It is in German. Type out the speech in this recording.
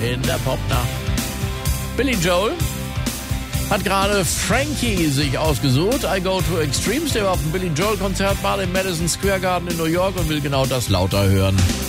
in der Popnacht. Billy Joel hat gerade Frankie sich ausgesucht. I Go to Extremes, der war auf dem Billy Joel Konzert mal im Madison Square Garden in New York und will genau das lauter hören.